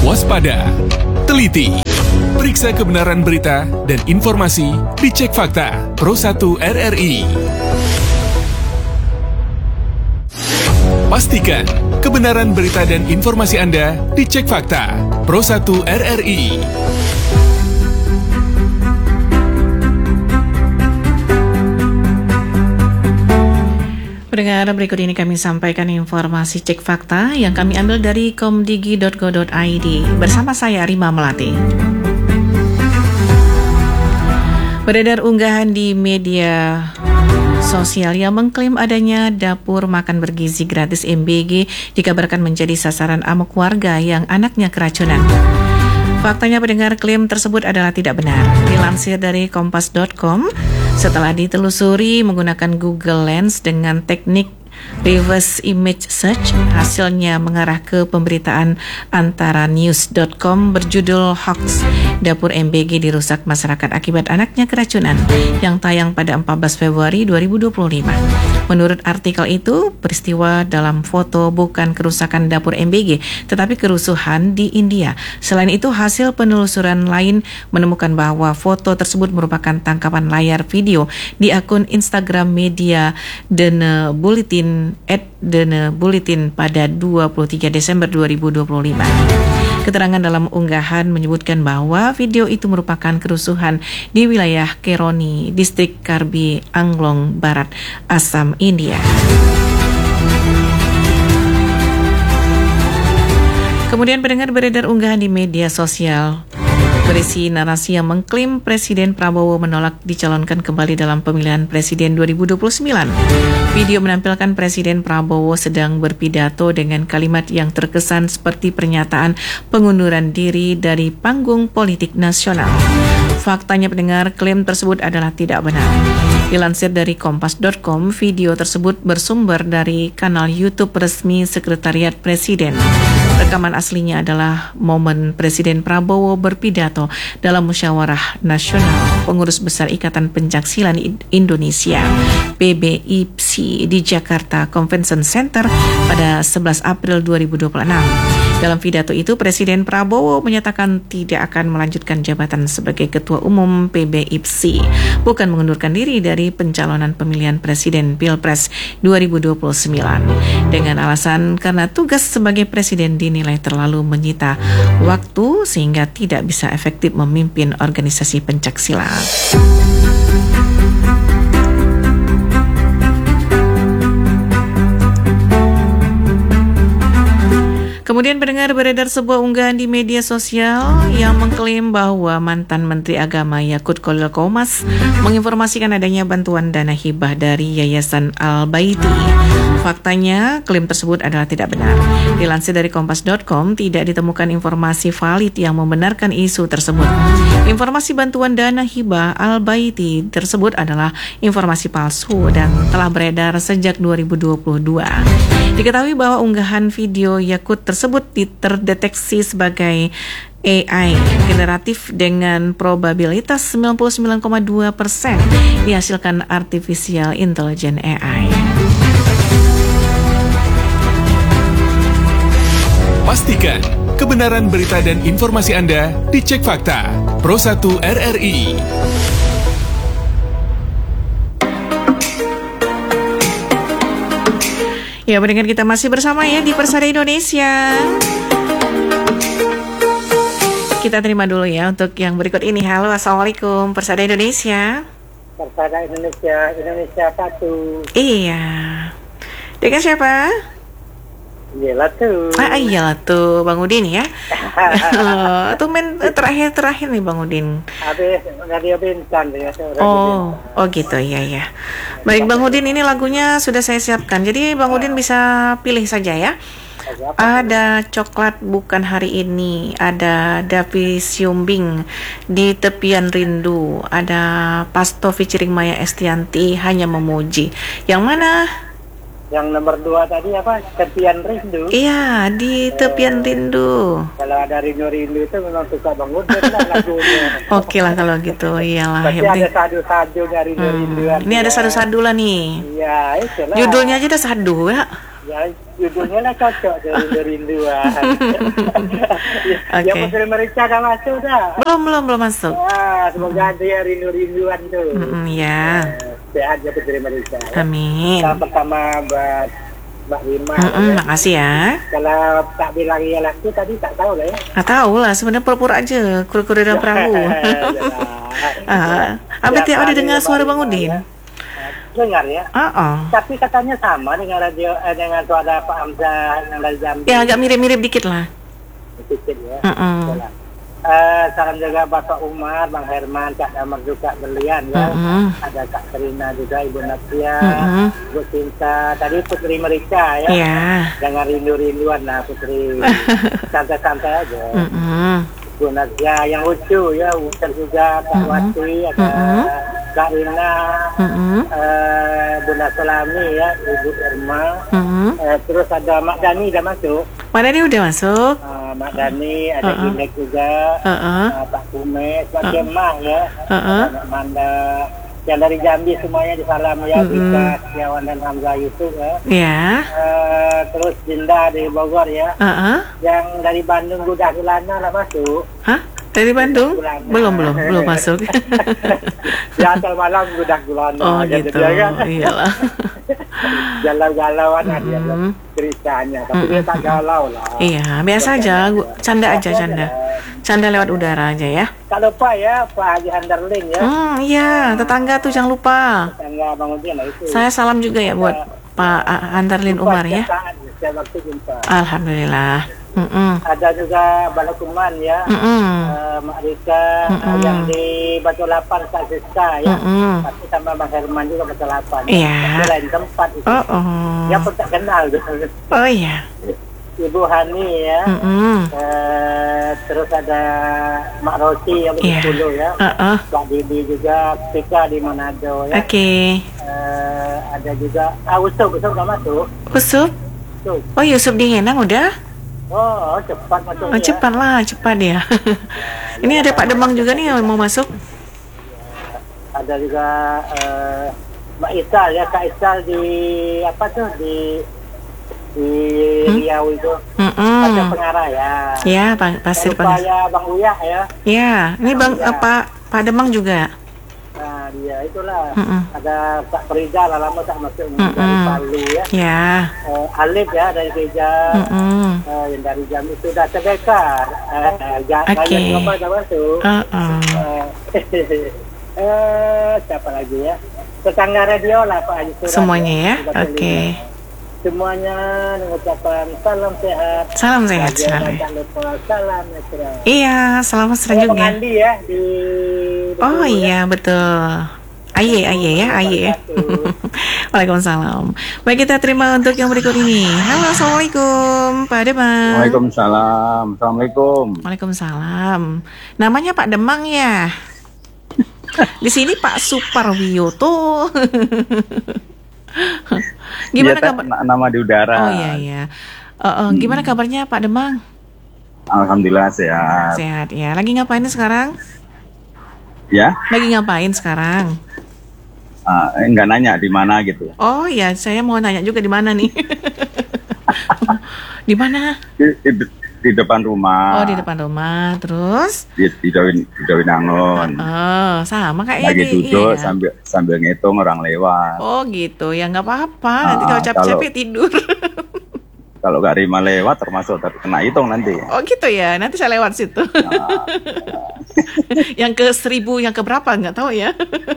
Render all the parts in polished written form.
Waspada, teliti, periksa kebenaran berita dan informasi, dicek fakta. Pro 1 RRI. Pastikan kebenaran berita dan informasi Anda dicek fakta. Pro 1 RRI. Pendengar, berikut ini kami sampaikan informasi cek fakta yang kami ambil dari komdigi.go.id bersama saya Rima Melati. Beredar unggahan di media sosial yang mengklaim adanya dapur makan bergizi gratis MBG dikabarkan menjadi sasaran amok warga yang anaknya keracunan. Faktanya pendengar, klaim tersebut adalah tidak benar. Dilansir dari kompas.com, setelah ditelusuri menggunakan Google Lens dengan teknik reverse image search, hasilnya mengarah ke pemberitaan antara news.com berjudul Hoax, dapur MBG dirusak masyarakat akibat anaknya keracunan, yang tayang pada 14 Februari 2025. Menurut artikel itu, peristiwa dalam foto bukan kerusakan dapur MBG, tetapi kerusuhan di India. Selain itu, hasil penelusuran lain menemukan bahwa foto tersebut merupakan tangkapan layar video di akun Instagram media Dene Bulletin @Dene Bulletin pada 23 Desember 2025. Keterangan dalam unggahan menyebutkan bahwa video itu merupakan kerusuhan di wilayah Keroni, distrik Karbi Anglong Barat, Assam, India. Kemudian pendengar, beredar unggahan di media sosial berisi narasi yang mengklaim Presiden Prabowo menolak dicalonkan kembali dalam pemilihan Presiden 2029. Video menampilkan Presiden Prabowo sedang berpidato dengan kalimat yang terkesan seperti pernyataan pengunduran diri dari panggung politik nasional. Faktanya pendengar, klaim tersebut adalah tidak benar. Dilansir dari kompas.com, video tersebut bersumber dari kanal YouTube resmi Sekretariat Presiden. Rekaman aslinya adalah momen Presiden Prabowo berpidato dalam musyawarah nasional pengurus besar Ikatan Pencaksilat Indonesia PBIPSI di Jakarta Convention Center pada 11 April 2026. Dalam pidato itu, Presiden Prabowo menyatakan tidak akan melanjutkan jabatan sebagai Ketua Umum PBIPSI, bukan mengundurkan diri dari pencalonan pemilihan Presiden Pilpres 2029 dengan alasan karena tugas sebagai Presiden dinilai terlalu menyita waktu sehingga tidak bisa efektif memimpin organisasi pencaksilat. Kemudian pendengar, beredar sebuah unggahan di media sosial yang mengklaim bahwa mantan Menteri Agama Yakut Khalil Qomas menginformasikan adanya bantuan dana hibah dari Yayasan Al-Baiti. Faktanya, klaim tersebut adalah tidak benar. Dilansir dari kompas.com, tidak ditemukan informasi valid yang membenarkan isu tersebut. Informasi bantuan dana hibah Al-Baiti tersebut adalah informasi palsu dan telah beredar sejak 2022. Diketahui bahwa unggahan video Yakut tersebut terdeteksi sebagai AI generatif dengan probabilitas 99,2% dihasilkan artificial intelligence AI. Pastikan kebenaran berita dan informasi Anda dicek fakta. Pro 1 RRI. Ya, pendengar, kita masih bersama ya di Persada Indonesia. Kita terima dulu ya untuk yang berikut ini. Halo, Assalamualaikum, Persada Indonesia. Persada Indonesia, Indonesia Satu. Iya. Dengan siapa? Iyalah tuh. Iyalah tuh, Bang Udin ya. Tuh terakhir nih Bang Udin. Habis Radio Bintang ya. Oh gitu, ya. Baik Bang Udin, ini lagunya sudah saya siapkan. Jadi Bang Udin bisa pilih saja ya. Ada Coklat Bukan Hari Ini, ada Davi Siumbing Di Tepian Rindu, ada Pasto featuring Maya Estianti Hanya Memuji. Yang mana? Yang nomor 2 tadi apa? Tepian Rindu. Iya, Di Tepian Rindu. Kalau ada rindu-rindu itu memang suka Bang Udin lah lagunya. Oke lah kalau gitu, iyalah. Pasti ada sadu-sadu dari rindu-rinduan. Ini ada sadu-sadu lah nih. Iya, itulah. Judulnya aja udah sadu ya. Ya, judulnya lah cocok dari rinduan. Yang Putri Merica dah masuk dah. Belum masuk. Semoga dia rindu-rinduan tuh. Ya. Sehat ya Putri Merica. Amin. Salam pertama buat Mbak Rima. Makasih ya. Kalau tak bilang ya laku tadi tak tahu lah ya. Tahu lah, sebenarnya pura-pura aja, kura-kura dalam perahu. Apa tiap ada dengar suara Bang Udin? Dengar ya. Tapi katanya sama dengan radio dengan suara Pak Hamzah yang dari Jambi. Ya agak mirip-mirip dikit lah. Dikit ya. Salam jaga Bapak Umar, Bang Herman, Kak Damar juga Berlian ya. Ada Kak Karina juga, Ibu Natia, Ibu Cinta. Tadi Putri Merica ya. Jangan rindu-rinduan lah Putri. Santai-santai aja. Ibu Natia yang lucu ya, Wuter juga, Kak Wati, ada Kak Rina, Bunda Salami ya, Ibu Irma. Terus ada Mak Dani dah masuk. Mak Dani udah masuk. Mak Dani, ada Gilek juga, Pak Kumes, Pak Kemah ya, Mak Manda. Yang dari Jambi semuanya disalam ya, Bika, Setiawan dan Hamzah Yusuf ya. Terus Dinda dari Bogor ya. Yang dari Bandung Gudah Gulana lah masuk. Dari Bandung? Belum masuk. Ya asal malam Gudah Gulana. Oh gitu, iyalah. Galau-galauan dia ceritanya, tapi dia tak galau lah. Iya, biasa aja, canda aja. Canda lewat udara aja ya. Tak lupa ya Pak Haji Handarlin ya. Iya, tetangga tuh jangan lupa. Tetangga Bang Udin lah itu. Saya salam juga ya buat Pak Handarlin Umar ya. Setiap waktu jumpa. Alhamdulillah. Ada juga Balakuman ya. Mak Rika yang di Batu Lapan Kak Siska ya. Tapi sama Bang Herman juga Batu Lapan. Iya. Di lain tempat itu. Yang pun tak kenal tuh. Oh iya. Ibu Hani ya. Terus ada Mak Rosi yang di Bulu ya. Pak Didi juga, Tika di Manado ya. Oke. Ada juga Usup udah masuk. Usup? Oh Yusuf di Henang udah? Oh cepat masuk ya. Cepat ya. Ini ada Pak Demang juga nih yang mau masuk. Ada juga Mbak Isal ya, Kak Isal di apa tuh di Riau itu. Pasir Pengarah ya. Ya, Pasir Pengarah. Ya Bang Uya ya. Ya, ini Bang Pak Demang juga. Nah dia itulah. Ada Kak Frida lah lama tak masuk dari Palu ya. Ya. Alif ya dari Geja. Yang dari Jambi sudah terbekar. Jangan lupa dah masuk. Siapa lagi ya? Tetangga radio lah Pak Haji Surat. Semuanya ya. Oke. Semuanya mengucapkan salam sehat. Salam sehat. Jangan lupa salam mesra. Iya, salam mesra juga. Mandi ya di. Oh iya betul. Aye ya. Waalaikumsalam. Baik, kita terima untuk yang berikut ini. Halo, assalamualaikum Pak Demang. Waalaikumsalam. Assalamualaikum. Waalaikumsalam. Namanya Pak Demang ya. Di sini Pak Suparwiyoto. Gimana kabar? Nama di udara. Oh iya. Gimana kabarnya Pak Demang? Alhamdulillah sehat. Sehat ya. Lagi ngapain sekarang? Ya? Lagi ngapain sekarang? Enggak nanya di mana gitu. Oh ya, saya mau nanya juga di mana nih. Di mana? Di depan rumah. Oh, di depan rumah. Terus? Di Dawinangun. Oh, sama kayak lagi duduk iya. sambil ngitung orang lewat. Oh gitu, ya nggak apa-apa. Nanti kalau capek-capek tidur. Kalau Kak Rima lewat termasuk terkena hitung nanti. Oh gitu ya, nanti saya lewat situ. Yang ke 1000, yang ke berapa nggak tahu ya.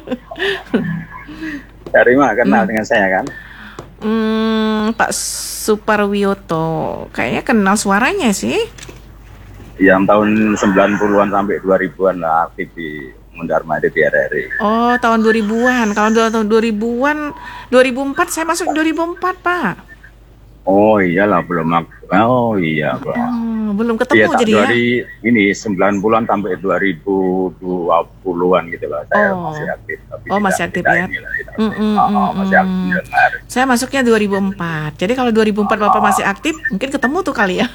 Kak Rima kenal dengan saya kan? Pak Suparwiyoto, kayaknya kenal suaranya sih. Yang tahun 90-an sampai 2000-an lah aktif di Mundharma di RRI. Oh, tahun 2000-an. Kalau tahun 2000-an, 2004 saya masuk 2004, Pak. Oh iyalah belum. Oh iya Pak. Belum ketemu ya, jadi dari ini 90-an sampai 2020-an gitu lah saya masih aktif. Tapi masih aktif ya. Masih aktif dengar. Saya masuknya 2004. Jadi kalau 2004 Bapak masih aktif, mungkin ketemu tuh kali ya.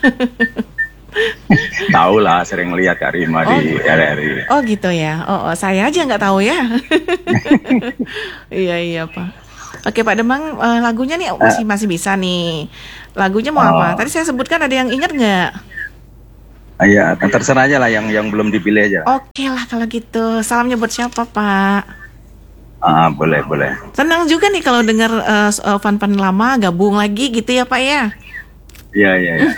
Tahu lah, sering lihat Kak Rima di RRI. Oh gitu ya. Saya aja nggak tahu ya. Iya Pak. Oke Pak Demang, lagunya nih masih bisa nih. Lagunya mau apa? Tadi saya sebutkan, ada yang ingat nggak? Iya, terserah aja lah yang belum dipilih aja. Oke lah kalau gitu. Salamnya buat siapa, Pak? Boleh. Senang juga nih kalau dengar fan-fan lama gabung lagi gitu ya, Pak ya. Iya.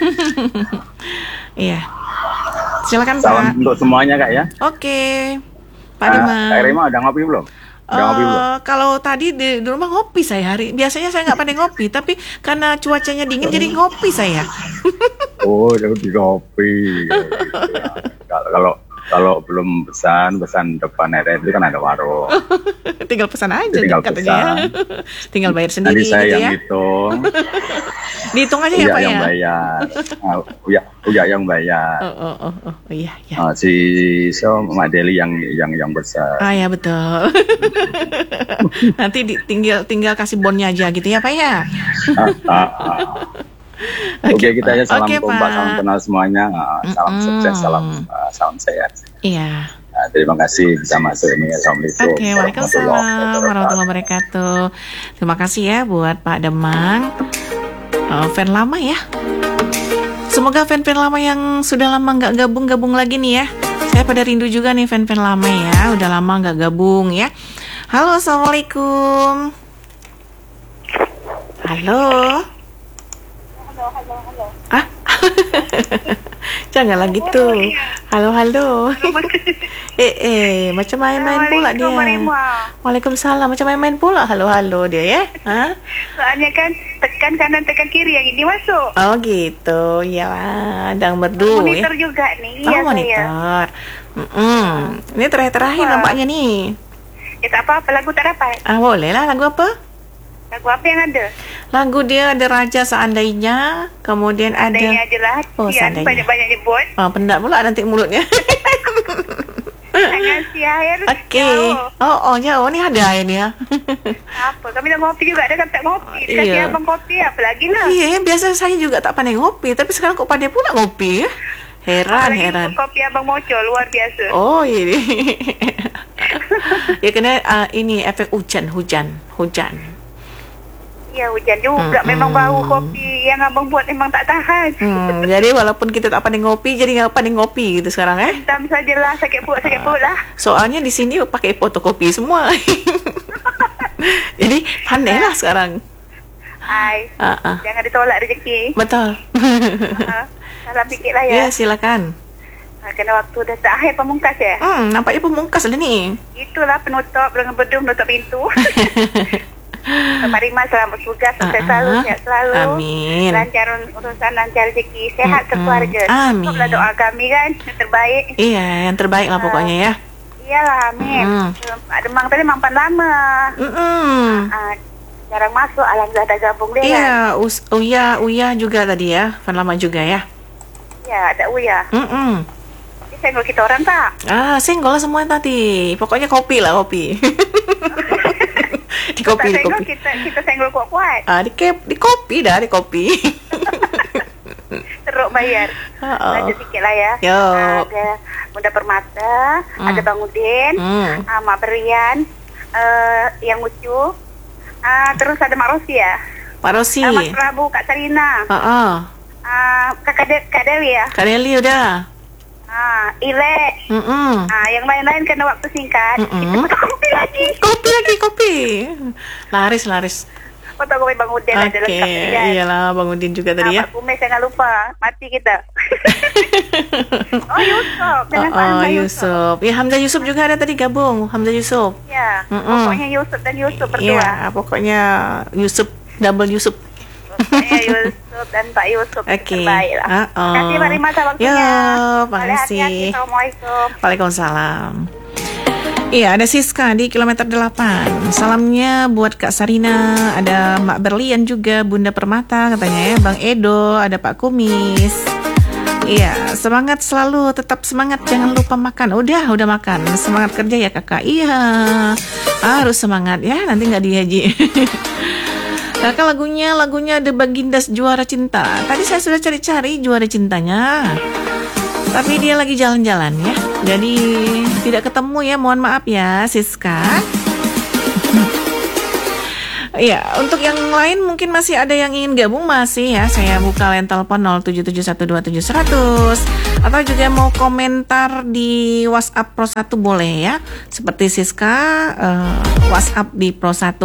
Iya. Silakan, Salam Pak. untuk semuanya, Kak ya. Oke. Pak Demang. Kak Rima udah ngopi belum? Kalau tadi di rumah ngopi saya hari. Biasanya saya nggak pada ngopi, tapi karena cuacanya dingin jadi ngopi saya. Oh, udah di ngopi. Kalau belum pesan depan RRI itu kan ada warung. Tinggal pesan aja Tinggal katanya. Tinggal bayar sendiri Nanti saya gitu yang ya. hitung. Dihitung aja ya, Pak yang ya. bayar. Uya yang bayar. Oh, iya. Si Mak Deli yang besar. Ya betul. Nanti tinggal kasih bonnya aja gitu ya, Pak ya. Oke, kita ya salam Oke, kompak, Pak. salam kenal semuanya, salam sukses, salam sehat. Iya. Terima kasih bisa masuk ini. Assalamualaikum. Oke, waalaikumsalam warahmatullahi wabarakatuh. Terima kasih ya buat Pak Demang, fan lama ya. Semoga fan-fan lama yang sudah lama nggak gabung lagi nih ya. Saya pada rindu juga nih fan-fan lama ya, udah lama nggak gabung ya. Halo, assalamualaikum. Halo. Ah, jangan lagi tuh. Halo. Macam main-main pula dia. Waalaikumsalam, macam main-main pula. Halo dia ya. Hah? Soalnya kan tekan kanan tekan kiri yang ini masuk. Oh gitu, ya. Dang merdu Monitor ya. juga nih. Oh, ya monitor. Ini terakhir nampaknya nih. Ya tak apa-apa, lagu tak dapat. Boleh lah, lagu apa? Lagu apa yang ada? Lagu dia ada Raja Seandainya, kemudian Seandainya ada jelas. Oh, Ya, seandainya. banyak-banyak nyebut. pendak pula nanti mulutnya. Jangan si air. Oke. Jauh ni ada ini ya. Apa? Kami nak ngopi juga. Ada kan tak ngopi. Dikasih Iya. abang kopi apa lagi lah. Iya, biasa saya juga tak pandai ngopi, tapi sekarang kok pandai pula ngopi ya. Heran. Kopi abang Moco luar biasa. Oh, ini. Ya kena ini efek hujan. Ya hujan juga. Memang bau kopi yang abang buat memang tak tahan. Jadi walaupun kita tak pandai ngopi, jadi nggak pandai ngopi gitu sekarang ya. Hitam sajalah. Sakit perut lah. Soalnya di sini pakai fotokopi semua. Jadi pandai lah sekarang. Hai. Jangan ditolak rezeki. Betul. Salam sikit lah ya. Ya, silakan. Kena waktu dah tak akhir pemungkas ya. Nampaknya pemungkas dah ni. Itulah penutup dengan bedung menutup pintu. Pak Rima selamat bertugas, sukses selalu, sehat selalu. Amin. Lancar urusan, lancar rezeki, sehat sekeluarga. Amin. Cukuplah doa kami kan, yang terbaik. Iya, yang terbaik lah pokoknya ya. Iyalah, amin. Pak Demang tadi mampan lama. Jarang masuk, alhamdulillah dah gabung dia. Iya, Uya juga tadi ya, fan lama juga ya. Ya, ada Uya. Ini senggol kita orang tak? Senggol lah semua tadi. Pokoknya kopi lah, kopi. Di kopi. Kita senggol kuat-kuat. Di kopi dah, di kopi. Teruk bayar. Lanjut sikit lah ya. Yo. Ada Bunda Permata, ada Bang Udin, Mak Berian, yang lucu. Terus ada Mak Rosi ya. Pak Rosi. Mas Prabu, Kak Sarina. Kak Dewi ya. Kak Deli udah. Ile. Yang lain-lain kena waktu singkat. Kita kopi lagi. Kopi. Laris. Fotokopi Bang Udin ada lengkap. Oke, iyalah Bang Udin juga tadi ya. Pak Kumes jangan lupa, mati kita. Yusuf. Jangan lupa Hamzah Yusuf. Ya, Hamzah Yusuf juga ada tadi gabung. Hamzah Yusuf. Ya, pokoknya Yusuf dan Yusuf berdua. Iya, pokoknya Yusuf, double Yusuf. Yusuf dan Pak Yusuf terbaik lah. Terima kasih Pak Rima waktunya. Makasih. Assalamualaikum. Waalaikumsalam. Iya, ada Siska di kilometer 8. Salamnya buat Kak Sarina, ada Mak Berlian juga, Bunda Permata katanya ya, Bang Edo, ada Pak Kumis. Iya, semangat selalu, tetap semangat, jangan lupa makan. Udah makan. Semangat kerja ya Kakak. Iya, harus semangat ya, nanti nggak dihaji. Kakak lagunya The Bagindas Juara Cinta. Tadi saya sudah cari-cari juara cintanya, tapi dia lagi jalan-jalan ya, jadi tidak ketemu ya, mohon maaf ya Siska. Ya, untuk yang lain mungkin masih ada yang ingin gabung masih ya. Saya buka line telepon 077127100 atau juga mau komentar di WhatsApp Pro 1 boleh ya. Seperti Siska WhatsApp di Pro 1.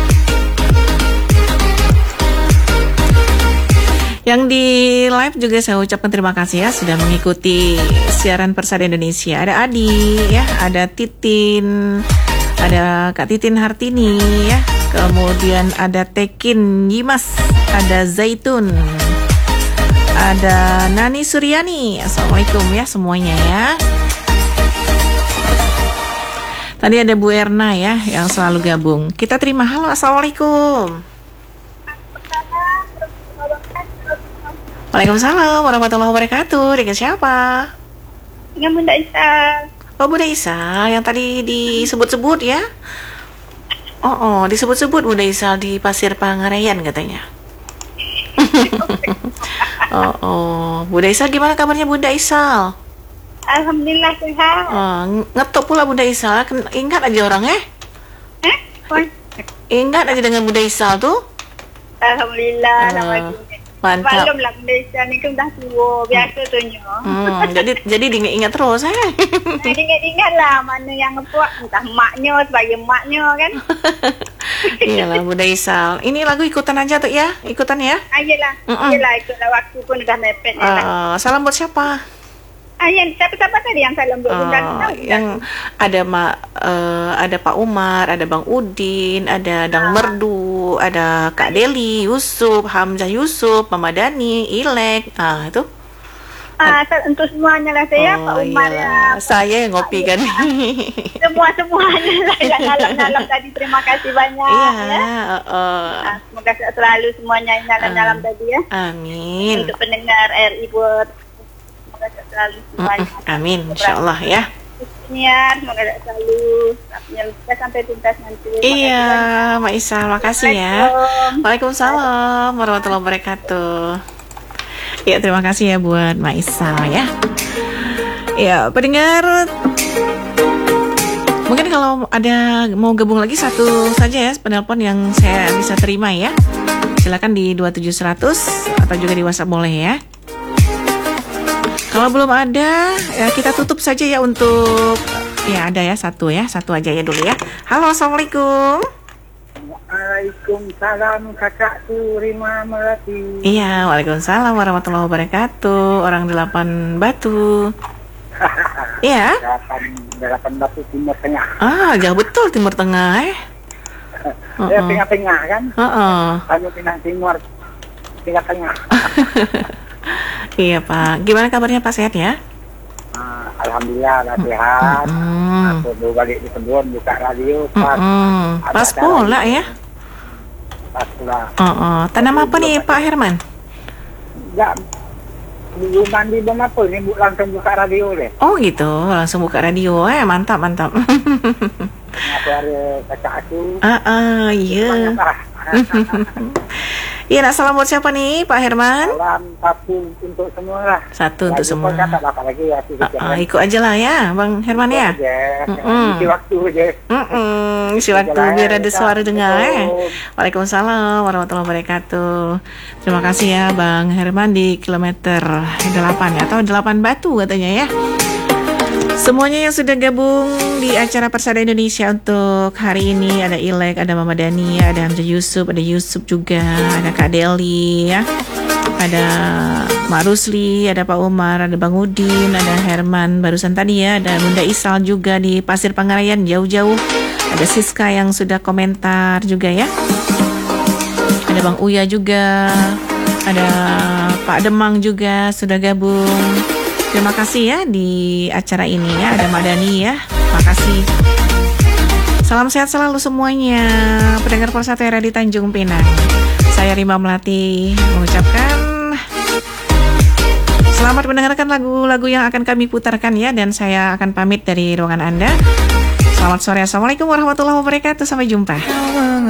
Yang di live juga saya ucapkan terima kasih ya sudah mengikuti siaran Persada Indonesia. Ada Adi ya, ada Titin, ada Kak Titin Hartini ya. Kemudian ada Tekin Yimas, ada Zaitun, ada Nani Suryani. Assalamualaikum ya semuanya ya. Tadi ada Bu Erna ya yang selalu gabung. Kita terima. Halo, assalamualaikum. Waalaikumsalam warahmatullahi wabarakatuh. Dengan siapa? Dengan Bunda Isa. Oh, Bunda Isa yang tadi disebut-sebut ya. Oh, disebut-sebut Bunda Isa di Pasir Pangarayan katanya. Bunda Isa gimana kabarnya Bunda Isa? Alhamdulillah sehat. Ngetok pula Bunda Isa. Ingat aja orangnya. Ingat aja dengan Bunda Isa tuh. Alhamdulillah namanya. Mantap. Belum lah Bunda Isa ni kan dah tua biasa tu nyo. Jadi diingat terus eh. Ingat lah mana yang ngepuak entah maknya sebagai maknya kan. Iyalah Bunda Isa. Ini lagu ikutan aja tuh ya, ikutan ya. Ayolah, ikutlah waktu pun dah mepet ya. Salam buat siapa? Siapa tadi yang salam buat Bunda? Yang ada ada Pak Umar, ada Bang Udin, ada Dang Merdu, ada Kak Deli, Yusuf, Hamzah Yusuf, Mama Dani, Ilek. Itu. Untuk semuanya lah saya, Pak Umar ya. Saya yang ngopi kan. Semuanya lah yang dalam tadi. Terima kasih banyak. Iya. Semoga selalu semuanya yang dalam tadi ya. Amin. Untuk pendengar RI buat selalu semuanya. Amin, insyaallah ya. Semoga selalu sampai tuntas nanti. Iya, Mak Isa, makasih ya. Waalaikumsalam warahmatullahi wabarakatuh. Ya, terima kasih ya buat Mak Isa ya. Ya, pendengar, mungkin kalau ada mau gabung lagi satu saja ya penelpon yang saya bisa terima ya. Silakan di 27100 atau juga di WhatsApp boleh ya. Kalau belum ada, ya kita tutup saja ya untuk ada ya satu aja ya dulu ya. Halo, assalamualaikum. Waalaikumsalam kakakku Rima Melati. Iya, waalaikumsalam warahmatullahi wabarakatuh. Orang 8 Batu. Iya. 8 Batu Timur Tengah. Jauh betul Timur Tengah tengah-tengah kan? Kamu pindah timur, tengah-tengah. Iya Pak, gimana kabarnya Pak, sehat ya? Alhamdulillah sehat. Aku baru balik di kebun buka radio. Pas pula ya? Pas pula. Tanam apa nih Pak Herman? Enggak, belum mandi belum apa ini langsung buka radio deh. Oh gitu, langsung buka radio mantap. Aku ada kakak aku. Iya. Iya, salam buat siapa nih Pak Herman? Salam satu untuk semua lah. Satu untuk semua. Lagi ya, ikut aja lah ya Bang Herman ya. Isi waktu aja. Isi waktu biar ada suara dengar. Waalaikumsalam warahmatullahi wabarakatuh. Terima kasih ya Bang Herman di kilometer 8 atau 8 Batu katanya ya. Semuanya yang sudah gabung di acara Persada Indonesia untuk hari ini, ada Ilek, ada Mama Dani, ada Hamzah Yusuf, ada Yusuf juga, ada Kak Deli ya, ada Mak Rusli, ada Pak Umar, ada Bang Udin, ada Herman barusan tadi ya, ada Bunda Isal juga di Pasir Pangarayan jauh-jauh, ada Siska yang sudah komentar juga ya, ada Bang Uya juga, ada Pak Demang juga sudah gabung. Terima kasih ya di acara ini ya. Ada Madani ya. Makasih. Salam sehat selalu semuanya. Pendengar Pro 1 era di Tanjung Pinang. Saya Rima Melati mengucapkan selamat mendengarkan lagu-lagu yang akan kami putarkan ya. Dan saya akan pamit dari ruangan Anda. Selamat sore. Assalamualaikum warahmatullahi wabarakatuh. Sampai jumpa.